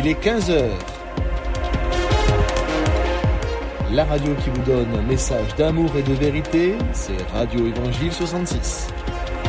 Il est 15 heures. La radio qui vous donne un message d'amour et de vérité, c'est Radio Évangile 66.